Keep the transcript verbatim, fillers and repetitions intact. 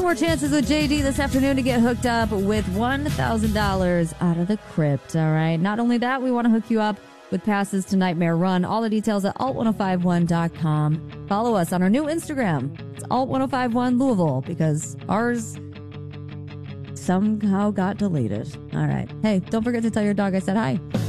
more chances with J D this afternoon to get hooked up with one thousand dollars out of the crypt, all right? Not only that, we want to hook you up with passes to Nightmare Run. All the details at alt ten fifty-one dot com. Follow us on our new Instagram. It's alt ten fifty-one Louisville because ours somehow got deleted. All right. Hey, don't forget to tell your dog I said hi.